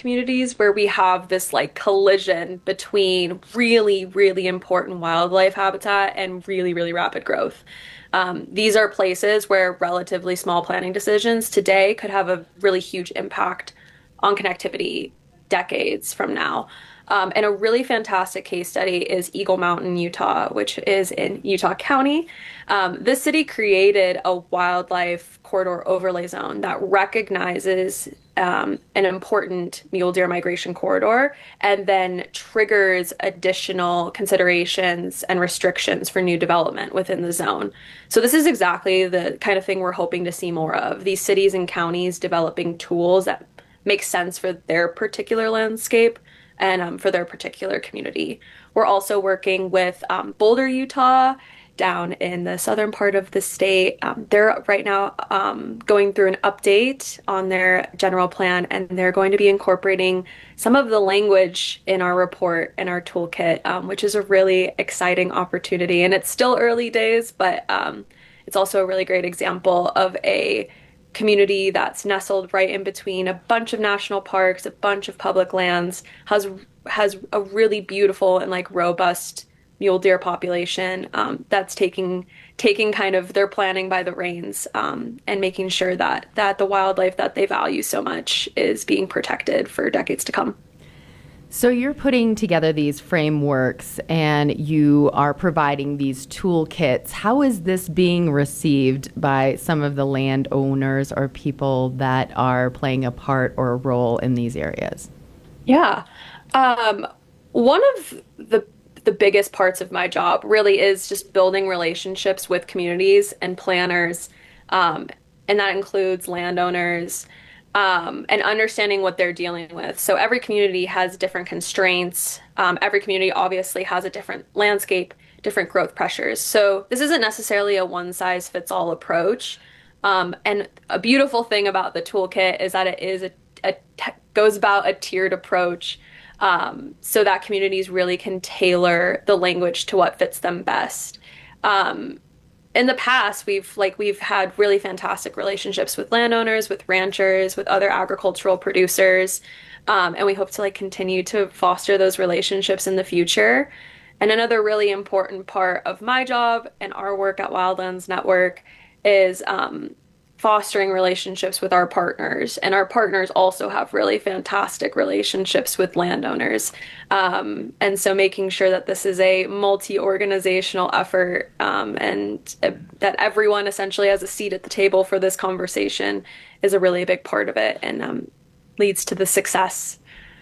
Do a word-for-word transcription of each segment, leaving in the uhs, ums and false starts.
communities where we have this like collision between really, really important wildlife habitat and really, really rapid growth. Um, these are places where relatively small planning decisions today could have a really huge impact on connectivity decades from now. Um, and a really fantastic case study is Eagle Mountain, Utah, which is in Utah County. Um, this city created a wildlife corridor overlay zone that recognizes um, an important mule deer migration corridor and then triggers additional considerations and restrictions for new development within the zone. So, this is exactly the kind of thing we're hoping to see more of. These cities and counties developing tools that make sense for their particular landscape and um, for their particular community. We're also working with um, Boulder, Utah, down in the southern part of the state. Um, they're right now um, going through an update on their general plan, and they're going to be incorporating some of the language in our report and our toolkit, um, which is a really exciting opportunity. And it's still early days, but um, it's also a really great example of a community that's nestled right in between a bunch of national parks, a bunch of public lands, has has a really beautiful and like robust mule deer population um, that's taking taking kind of their planning by the reins um, and making sure that that the wildlife that they value so much is being protected for decades to come. So you're putting together these frameworks and you are providing these toolkits. How is this being received by some of the landowners or people that are playing a part or a role in these areas? Yeah. Um, one of the the biggest parts of my job really is just building relationships with communities and planners, um, and that includes landowners, um, and understanding what they're dealing with. So every community has different constraints. Um, every community obviously has a different landscape, different growth pressures. So this isn't necessarily a one size fits all approach. Um, and a beautiful thing about the toolkit is that it is a, a goes about a tiered approach, um, so that communities really can tailor the language to what fits them best. Um, in the past, we've like we've had really fantastic relationships with landowners, with ranchers, with other agricultural producers, um, and we hope to like continue to foster those relationships in the future. And another really important part of my job and our work at Wildlands Network is um, fostering relationships with our partners. And our partners also have really fantastic relationships with landowners. Um, and so making sure that this is a multi-organizational effort um, and uh, that everyone essentially has a seat at the table for this conversation is a really big part of it and um, leads to the success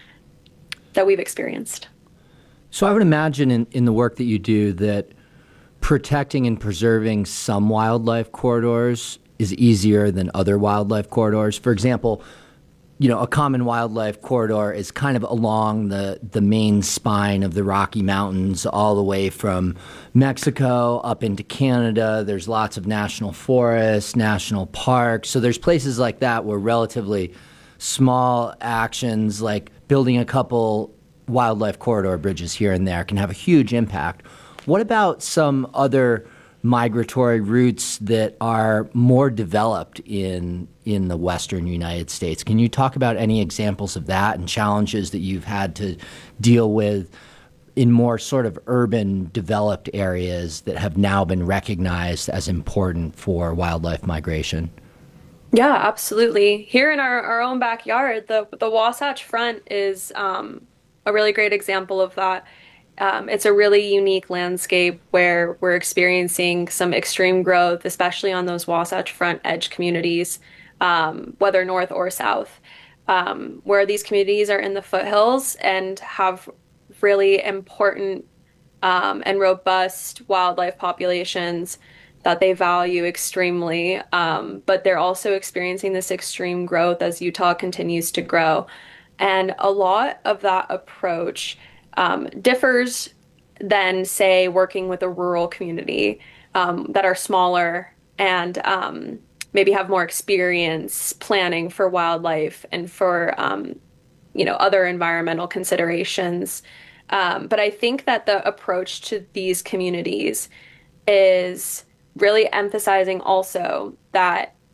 that we've experienced. So I would imagine in, in the work that you do that protecting and preserving some wildlife corridors is easier than other wildlife corridors. For example, you know, a common wildlife corridor is kind of along the, the main spine of the Rocky Mountains all the way from Mexico up into Canada. There's lots of national forests, national parks. So there's places like that where relatively small actions like building a couple wildlife corridor bridges here and there can have a huge impact. What about some other migratory routes that are more developed in in the western United States? Can you talk about any examples of that and challenges that you've had to deal with in more sort of urban developed areas that have now been recognized as important for wildlife migration? Yeah, absolutely. Here in our, our own backyard, the the Wasatch Front is um, a really great example of that. Um, it's a really unique landscape where we're experiencing some extreme growth, especially on those Wasatch Front edge communities, um, whether north or south, um, where these communities are in the foothills and have really important um, and robust wildlife populations that they value extremely. Um, but they're also experiencing this extreme growth as Utah continues to grow. And a lot of that approach Um, differs than, say, working with a rural community um, that are smaller and um, maybe have more experience planning for wildlife and for, um, you know, other environmental considerations. Um, but I think that the approach to these communities is really emphasizing also that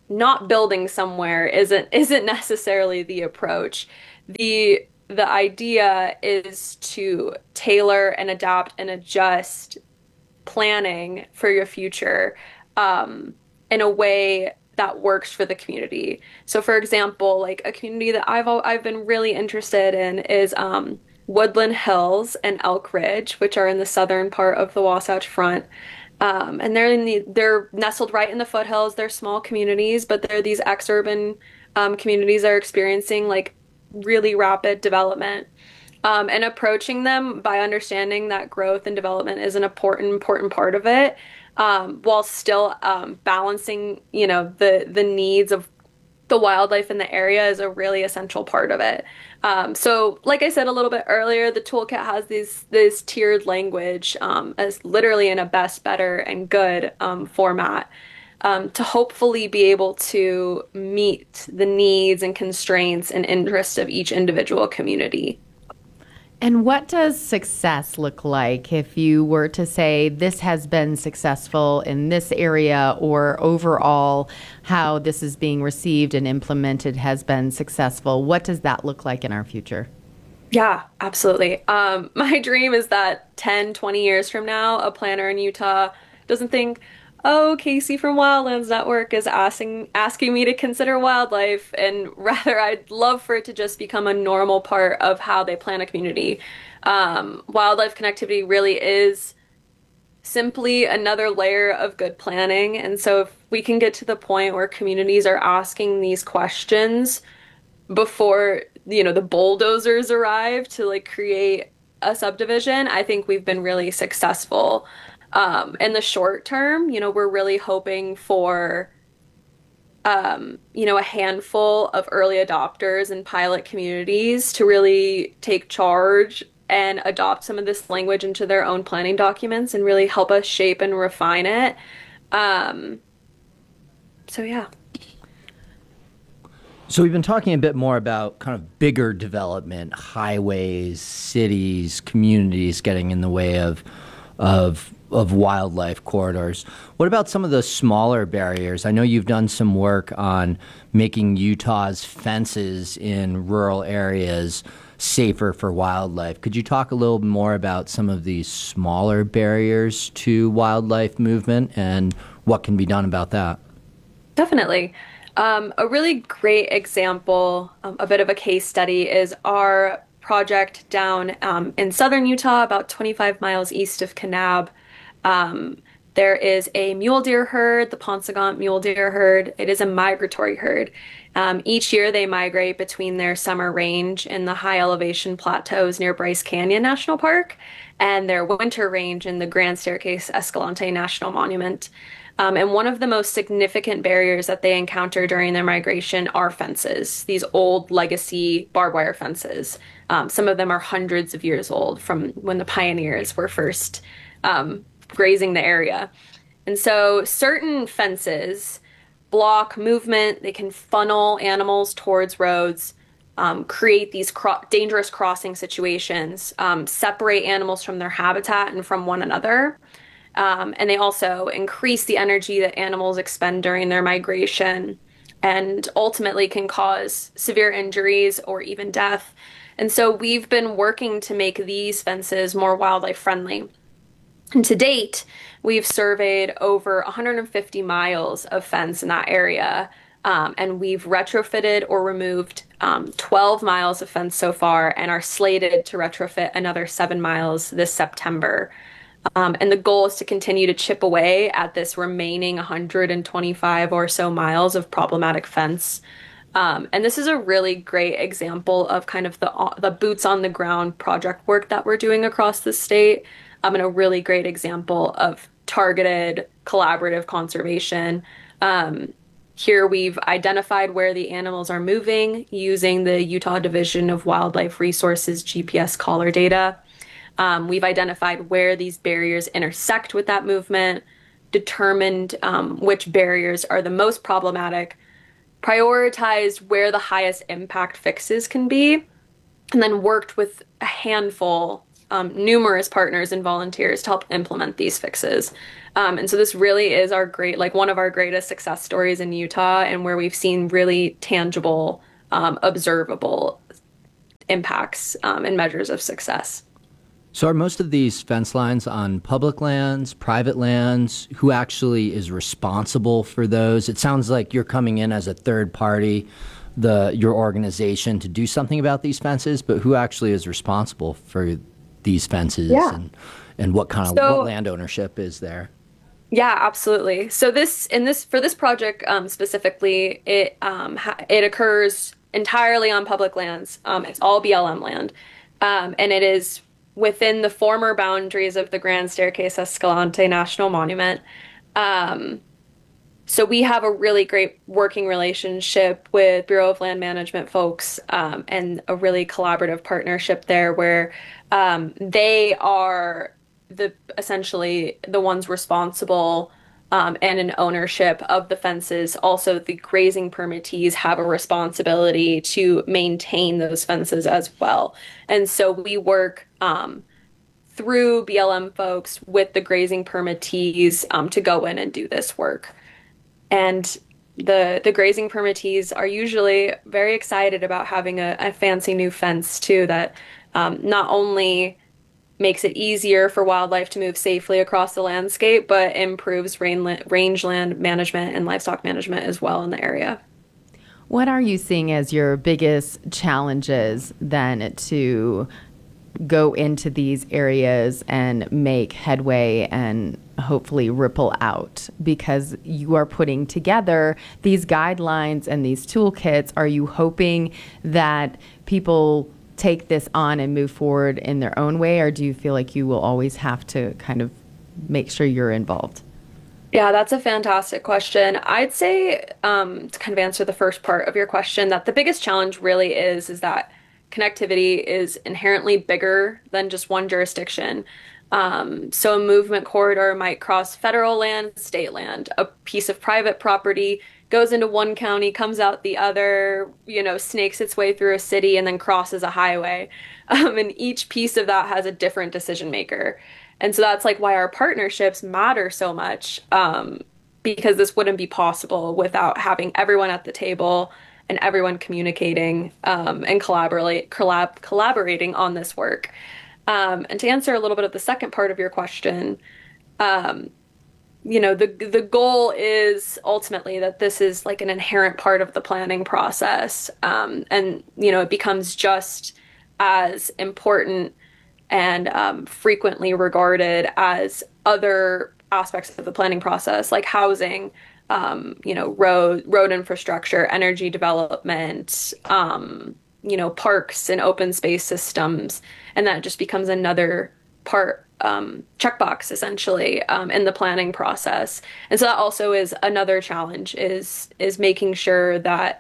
not building somewhere isn't isn't necessarily the approach. The the idea is to tailor and adapt and adjust planning for your future um, in a way that works for the community. So, for example, like a community that I've al- I've been really interested in is um, Woodland Hills and Elk Ridge, which are in the southern part of the Wasatch Front. Um, and they're in the they're nestled right in the foothills. They're small communities, but they're these ex-urban um, communities that are experiencing like really rapid development. Um, and approaching them by understanding that growth and development is an important, important part of it, um, while still um, balancing, you know, the the needs of the wildlife in the area is a really essential part of it. Um, so, like I said a little bit earlier, the toolkit has these this tiered language um, as literally in a best, better, and good um, format um, to hopefully be able to meet the needs and constraints and interests of each individual community. And what does success look like if you were to say this has been successful in this area, or overall how this is being received and implemented has been successful? What does that look like in our future? Yeah, absolutely. Um, my dream is that ten, twenty years from now, a planner in Utah doesn't think, oh, Casey from Wildlands Network is asking asking me to consider wildlife, and rather I'd love for it to just become a normal part of how they plan a community. Um, wildlife connectivity really is simply another layer of good planning. And so if we can get to the point where communities are asking these questions before, you know, the bulldozers arrive to like create a subdivision, I think we've been really successful. Um, in the short term, you know, we're really hoping for, um, you know, a handful of early adopters and pilot communities to really take charge and adopt some of this language into their own planning documents and really help us shape and refine it. Um, so yeah. So we've been talking a bit more about kind of bigger development, highways, cities, communities getting in the way of of of wildlife corridors. What about some of the smaller barriers? I know you've done some work on making Utah's fences in rural areas safer for wildlife. Could you talk a little more about some of these smaller barriers to wildlife movement and what can be done about that? Definitely. Um, a really great example, um, a bit of a case study, is our project down um, in southern Utah, about twenty-five miles east of Kanab. Um, there is a mule deer herd, the Paunsaugunt mule deer herd. It is a migratory herd. Um, each year they migrate between their summer range in the high elevation plateaus near Bryce Canyon National Park and their winter range in the Grand Staircase Escalante National Monument. Um, and one of the most significant barriers that they encounter during their migration are fences, these old legacy barbed wire fences. Um, some of them are hundreds of years old from when the pioneers were first um, grazing the area. And so certain fences block movement, they can funnel animals towards roads, um, create these cro- dangerous crossing situations, um, separate animals from their habitat and from one another. Um, and they also increase the energy that animals expend during their migration and ultimately can cause severe injuries or even death. And so we've been working to make these fences more wildlife friendly. And to date, we've surveyed over one hundred fifty miles of fence in that area. Um, and we've retrofitted or removed um, twelve miles of fence so far and are slated to retrofit another seven miles this September. Um, and the goal is to continue to chip away at this remaining one hundred twenty-five or so miles of problematic fence. Um, and this is a really great example of kind of the the boots on the ground project work that we're doing across the state. Um, and a really great example of targeted collaborative conservation. Um, here we've identified where the animals are moving using the Utah Division of Wildlife Resources G P S collar data. Um, we've identified where these barriers intersect with that movement, determined um, which barriers are the most problematic, prioritized where the highest impact fixes can be, and then worked with a handful um, numerous partners and volunteers to help implement these fixes. Um, and so this really is our great, like one of our greatest success stories in Utah, and where we've seen really tangible, um, observable impacts um, and measures of success. So are most of these fence lines on public lands, private lands? Who actually is responsible for those? It sounds like you're coming in as a third party, the your organization, to do something about these fences, but who actually is responsible for these fences, Yeah. and and what kind of So, what land ownership is there? yeah, absolutely. So this in this for this project um, specifically, it um, ha it occurs entirely on public lands. Um, it's all B L M land, um, and it is within the former boundaries of the Grand Staircase Escalante National Monument. Um, so we have a really great working relationship with Bureau of Land Management folks, um, and a really collaborative partnership there where um, they are the essentially the ones responsible um, and in ownership of the fences. Also, the grazing permittees have a responsibility to maintain those fences as well. And so we work um, through B L M folks with the grazing permittees um, to go in and do this work. And the the grazing permittees are usually very excited about having a, a fancy new fence too that um, not only makes it easier for wildlife to move safely across the landscape, but improves rain, rangeland management and livestock management as well in the area. What are you seeing as your biggest challenges then to go into these areas and make headway and hopefully ripple out? Because you are putting together these guidelines and these toolkits. Are you hoping that people take this on and move forward in their own way, or do you feel like you will always have to kind of make sure you're involved? Yeah, that's a fantastic question. I'd say, um, to kind of answer the first part of your question, that the biggest challenge really is is that connectivity is inherently bigger than just one jurisdiction. Um, so a movement corridor might cross federal land, state land. A piece of private property goes into one county, comes out the other, you know, snakes its way through a city and then crosses a highway. Um, and each piece of that has a different decision maker. And so that's like why our partnerships matter so much, um, because this wouldn't be possible without having everyone at the table and everyone communicating um, and collaborate, collab, collaborating on this work. Um, and to answer a little bit of the second part of your question, um, you know, the the goal is ultimately that this is like an inherent part of the planning process, um, and you know, it becomes just as important and um, frequently regarded as other aspects of the planning process, like housing, um, you know, road road infrastructure, energy development, um, you know, parks and open space systems, and that just becomes another part, um, checkbox essentially, um, in the planning process. And so that also is another challenge is is making sure that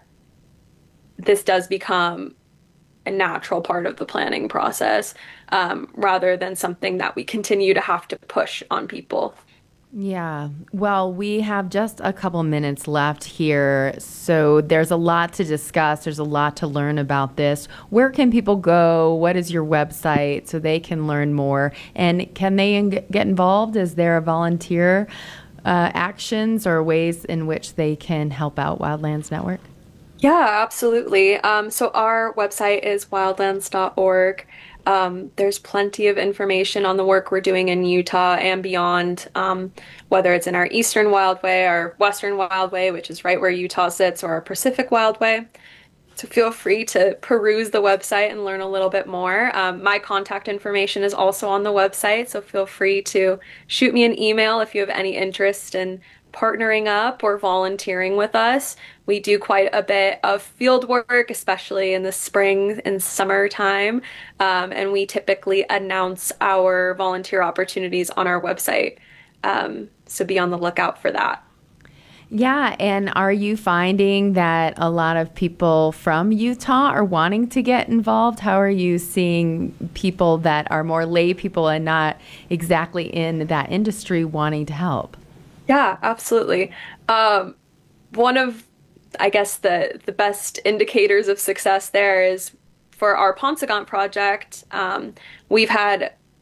this does become a natural part of the planning process, um, rather than something that we continue to have to push on people. Yeah. Well, we have just a couple minutes left here. So there's a lot to discuss. There's a lot to learn about this. Where can people go? What is your website so they can learn more? And can they in- get involved? Is there a volunteer uh, actions or ways in which they can help out Wildlands Network? Yeah, absolutely. Um, so our website is wildlands dot org. Um, there's plenty of information on the work we're doing in Utah and beyond, um, whether it's in our Eastern Wildway, our Western Wildway, which is right where Utah sits, or our Pacific Wildway. So feel free to peruse the website and learn a little bit more. Um, my contact information is also on the website, so feel free to shoot me an email if you have any interest in partnering up or volunteering with us. We do quite a bit of field work, especially in the spring and summertime, um, and we typically announce our volunteer opportunities on our website. Um, so be on the lookout for that. Yeah, and are you finding that a lot of people from Utah are wanting to get involved? How are you seeing people that are more lay people and not exactly in that industry wanting to help? Yeah, absolutely. Um, one of, I guess, the the best indicators of success there is for our Paunsaugunt project. Um, we've had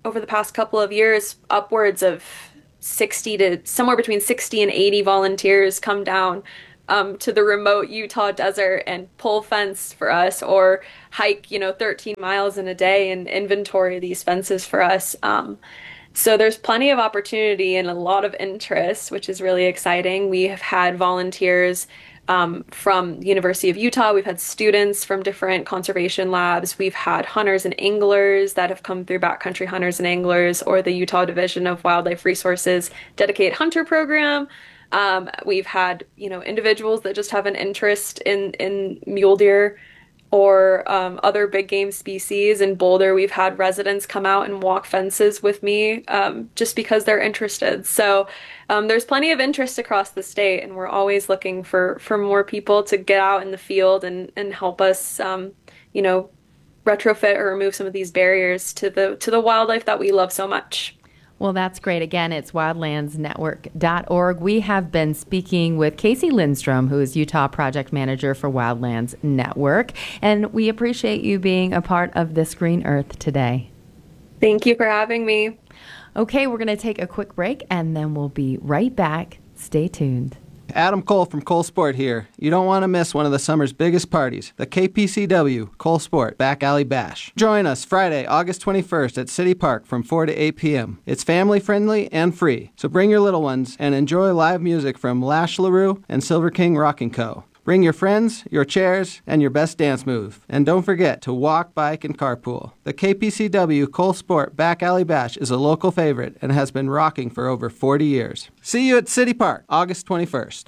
over the past couple of years, upwards of sixty to somewhere between sixty and eighty volunteers come down um, to the remote Utah desert and pull fence for us, or hike, you know, thirteen miles in a day and inventory these fences for us. Um, so there's plenty of opportunity and a lot of interest, which is really exciting. We have had volunteers um, from the University of Utah. We've had students from different conservation labs. We've had hunters and anglers that have come through Backcountry Hunters and Anglers or the Utah Division of Wildlife Resources Dedicated Hunter Program. Um, we've had, you know, individuals that just have an interest in, in mule deer or um, other big game species. In Boulder, we've had residents come out and walk fences with me um, just because they're interested. So um, there's plenty of interest across the state, and we're always looking for, for more people to get out in the field and, and help us, um, you know, retrofit or remove some of these barriers to the to the wildlife that we love so much. Well, that's great. Again, it's wildlands network dot org. We have been speaking with Casey Lindstrom, who is Utah Project Manager for Wildlands Network, and we appreciate you being a part of This Green Earth today. Thank you for having me. Okay, we're going to take a quick break, and then we'll be right back. Stay tuned. Adam Cole from Cole Sport here. You don't want to miss one of the summer's biggest parties, the K P C W Cole Sport Back Alley Bash. Join us Friday, August twenty-first at City Park from four to eight p.m. It's family-friendly and free, so bring your little ones and enjoy live music from Lash LaRue and Silver King Rockin' Co. Bring your friends, your chairs, and your best dance move. And don't forget to walk, bike, and carpool. The K P C W Cole Sport Back Alley Bash is a local favorite and has been rocking for over forty years. See you at City Park, August twenty-first.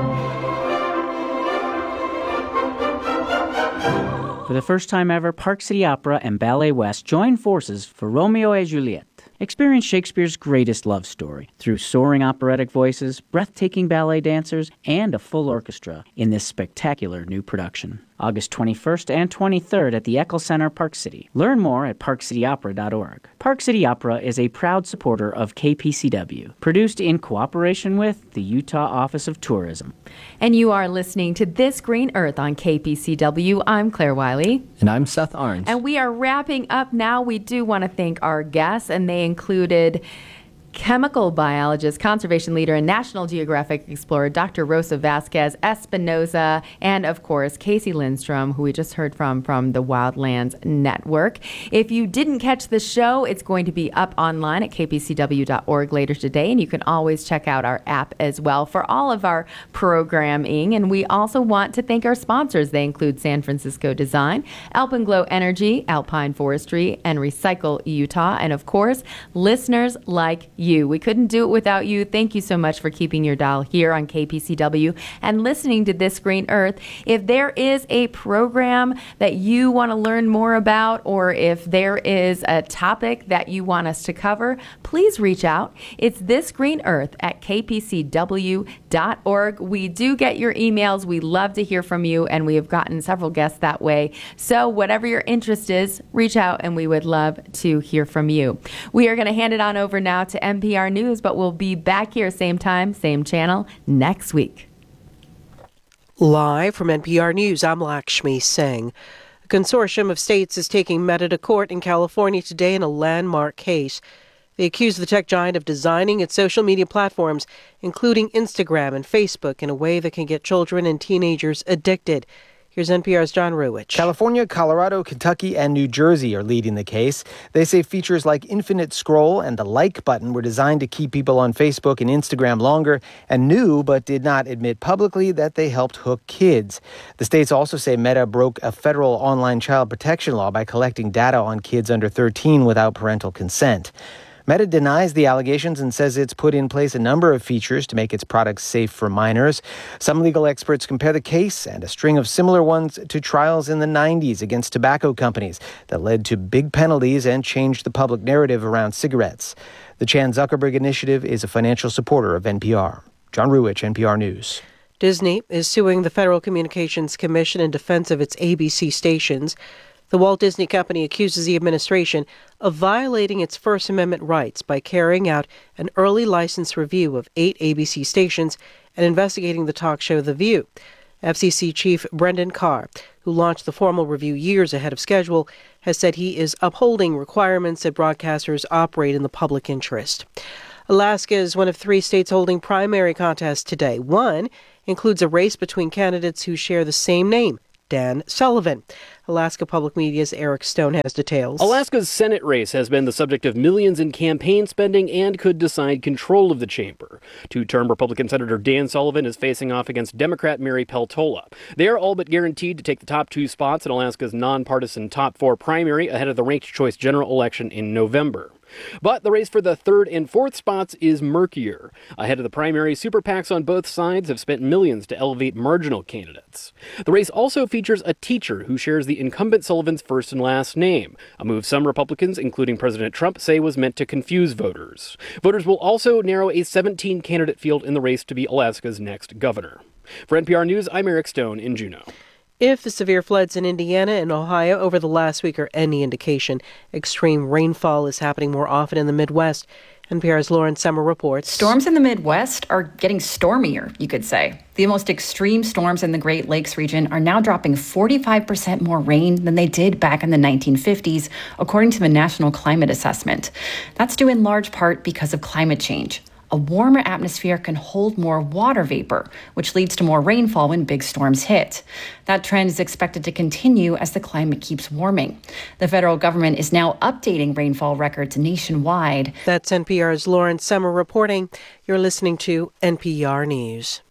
For the first time ever, Park City Opera and Ballet West join forces for Romeo et Juliet. Experience Shakespeare's greatest love story through soaring operatic voices, breathtaking ballet dancers, and a full orchestra in this spectacular new production. August twenty-first and twenty-third at the Eccles Center, Park City. Learn more at park city opera dot org. Park City Opera is a proud supporter of K P C W, produced in cooperation with the Utah Office of Tourism. And you are listening to This Green Earth on K P C W. I'm Claire Wiley. And I'm Seth Arns. And we are wrapping up now. We do want to thank our guests, and they included chemical biologist, conservation leader, and National Geographic explorer Doctor Rosa Vasquez Espinoza, and of course Casey Lindstrom, who we just heard from from the Wildlands Network. If you didn't catch the show, it's going to be up online at k p c w dot org later today, and you can always check out our app as well for all of our programming. And we also want to thank our sponsors. They include San Francisco Design, Alpenglow Energy, Alpine Forestry, and Recycle Utah, and of course listeners like you. You. We couldn't do it without you. Thank you so much for keeping your dial here on K P C W and listening to This Green Earth. If there is a program that you want to learn more about, or if there is a topic that you want us to cover, please reach out. It's This Green Earth at k p c w dot org. We do get your emails. We love to hear from you, and we have gotten several guests that way. So whatever your interest is, reach out, and we would love to hear from you. We are going to hand it on over now to N P R News, but we'll be back here same time, same channel next week. Live from N P R News, I'm Lakshmi Singh. A consortium of states is taking Meta to court in California today in a landmark case. They accuse the tech giant of designing its social media platforms, including Instagram and Facebook, in a way that can get children and teenagers addicted. Here's N P R's John Ruwich. California, Colorado, Kentucky, and New Jersey are leading the case. They say features like infinite scroll and the like button were designed to keep people on Facebook and Instagram longer, and knew but did not admit publicly that they helped hook kids. The states also say Meta broke a federal online child protection law by collecting data on kids under thirteen without parental consent. Meta denies the allegations and says it's put in place a number of features to make its products safe for minors. Some legal experts compare the case and a string of similar ones to trials in the nineties against tobacco companies that led to big penalties and changed the public narrative around cigarettes. The Chan Zuckerberg Initiative is a financial supporter of N P R. John Ruwich, N P R News. Disney is suing the Federal Communications Commission in defense of its A B C stations. The Walt Disney Company accuses the administration of violating its First Amendment rights by carrying out an early license review of eight A B C stations and investigating the talk show The View. F C C Chief Brendan Carr, who launched the formal review years ahead of schedule, has said he is upholding requirements that broadcasters operate in the public interest. Alaska is one of three states holding primary contests today. One includes a race between candidates who share the same name, Dan Sullivan. Alaska Public Media's Eric Stone has details. Alaska's Senate race has been the subject of millions in campaign spending and could decide control of the chamber. Two-term Republican Senator Dan Sullivan is facing off against Democrat Mary Peltola. They are all but guaranteed to take the top two spots in Alaska's nonpartisan top four primary ahead of the ranked choice general election in November. But the race for the third and fourth spots is murkier. Ahead of the primary, super PACs on both sides have spent millions to elevate marginal candidates. The race also features a teacher who shares the incumbent Sullivan's first and last name, a move some Republicans, including President Trump, say was meant to confuse voters. Voters will also narrow a seventeen-candidate field in the race to be Alaska's next governor. For N P R News, I'm Eric Stone in Juneau. If the severe floods in Indiana and Ohio over the last week are any indication, extreme rainfall is happening more often in the Midwest. N P R's Lauren Semmer reports. Storms in the Midwest are getting stormier, you could say. The most extreme storms in the Great Lakes region are now dropping forty-five percent more rain than they did back in the nineteen fifties, according to the National Climate Assessment. That's due in large part because of climate change. A warmer atmosphere can hold more water vapor, which leads to more rainfall when big storms hit. That trend is expected to continue as the climate keeps warming. The federal government is now updating rainfall records nationwide. That's N P R's Lauren Semmer reporting. You're listening to N P R News.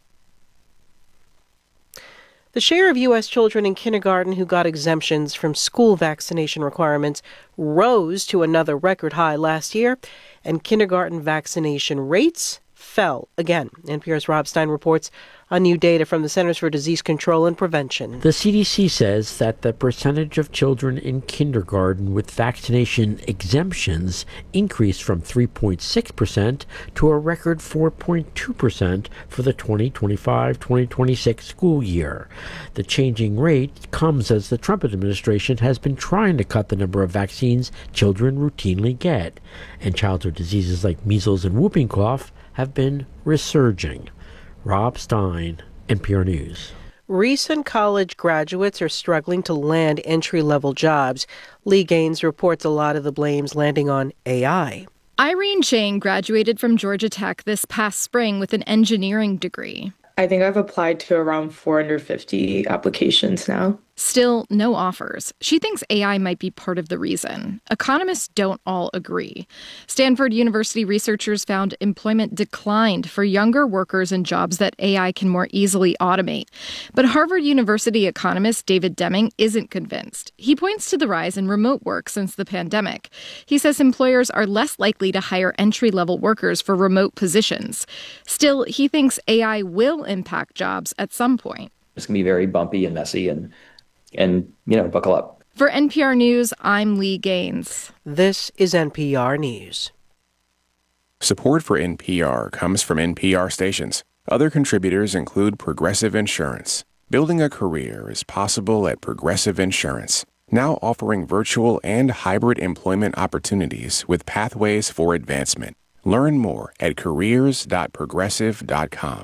The share of U S children in kindergarten who got exemptions from school vaccination requirements rose to another record high last year, and kindergarten vaccination rates fell again. N P R's Rob Stein reports on new data from the Centers for Disease Control and Prevention. The C D C says that the percentage of children in kindergarten with vaccination exemptions increased from three point six percent to a record four point two percent for the twenty twenty-five twenty twenty-six school year. The changing rate comes as the Trump administration has been trying to cut the number of vaccines children routinely get, and childhood diseases like measles and whooping cough have been resurging. Rob Stein, N P R News. Recent college graduates are struggling to land entry-level jobs. Lee Gaines reports a lot of the blame's landing on A I. Irene Chang graduated from Georgia Tech this past spring with an engineering degree. I think I've applied to around four hundred fifty applications now. Still, no offers. She thinks A I might be part of the reason. Economists don't all agree. Stanford University researchers found employment declined for younger workers in jobs that A I can more easily automate. But Harvard University economist David Deming isn't convinced. He points to the rise in remote work since the pandemic. He says employers are less likely to hire entry-level workers for remote positions. Still, he thinks A I will impact jobs at some point. It's going to be very bumpy and messy and And, you know, buckle up. For N P R News, I'm Lee Gaines. This is N P R News. Support for N P R comes from N P R stations. Other contributors include Progressive Insurance. Building a career is possible at Progressive Insurance, now offering virtual and hybrid employment opportunities with pathways for advancement. Learn more at careers dot progressive dot com.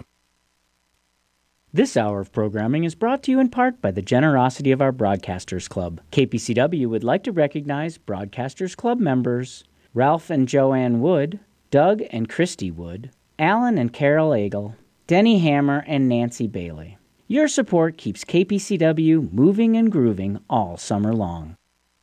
This hour of programming is brought to you in part by the generosity of our Broadcasters Club. K P C W would like to recognize Broadcasters Club members Ralph and Joanne Wood, Doug and Christy Wood, Alan and Carol Agel, Denny Hammer and Nancy Bailey. Your support keeps K P C W moving and grooving all summer long.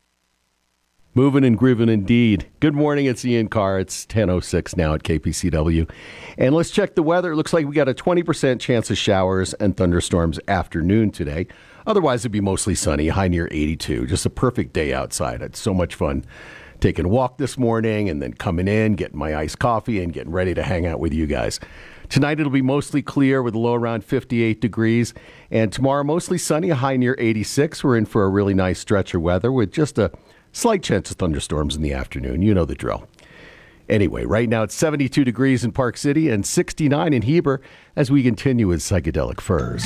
Moving and grooving indeed. Good morning, it's Ian Carr. It's ten oh six now at K P C W. And let's check the weather. It looks like we got a twenty percent chance of showers and thunderstorms afternoon today. Otherwise, it'd be mostly sunny, high near eighty-two. Just a perfect day outside. I had so much fun taking a walk this morning and then coming in, getting my iced coffee and getting ready to hang out with you guys. Tonight, it'll be mostly clear with a low around fifty-eight degrees. And tomorrow, mostly sunny, a high near eighty-six. We're in for a really nice stretch of weather with just a slight chance of thunderstorms in the afternoon. You know the drill. Anyway, right now it's seventy-two degrees in Park City and sixty-nine in Heber as we continue with Psychedelic Furs.